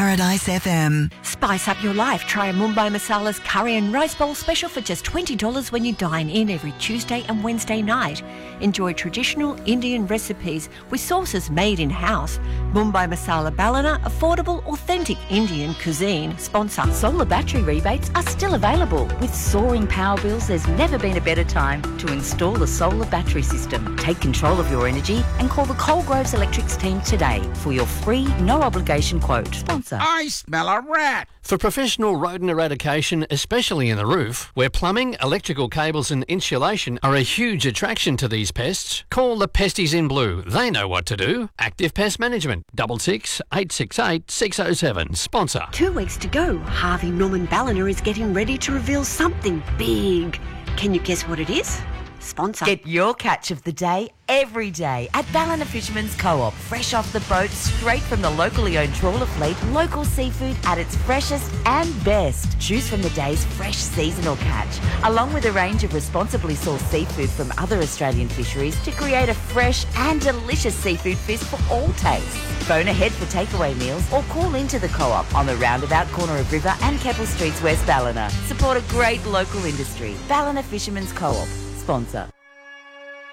Paradise FM. Spice up your life. Try a Mumbai Masala's curry and rice bowl special for just $20 when you dine in every Tuesday and Wednesday night. Enjoy traditional Indian recipes with sauces made in-house. Mumbai Masala Ballina, affordable, authentic Indian cuisine. Sponsor. Solar battery rebates are still available. With soaring power bills, there's never been a better time to install a solar battery system. Take control of your energy and call the Coalgroves Electrics team today for your free, no-obligation quote. Sponsor. I smell a rat. For professional rodent eradication, especially in the roof, where plumbing, electrical cables and insulation are a huge attraction to these pests, call the Pesties in Blue. They know what to do. Active Pest Management, 66 868 607. Sponsor. 2 weeks to go. Harvey Norman Ballina is getting ready to reveal something big. Can you guess what it is? Sponsor. Get your catch of the day every day at Ballina Fisherman's Co-op. Fresh off the boat, straight from the locally owned trawler fleet, local seafood at its freshest and best. Choose from the day's fresh seasonal catch, along with a range of responsibly sourced seafood from other Australian fisheries to create a fresh and delicious seafood feast for all tastes. Phone ahead for takeaway meals or call into the Co-op on the roundabout corner of River and Keppel Streets, West Ballina. Support a great local industry. Ballina Fisherman's Co-op. Sponsor.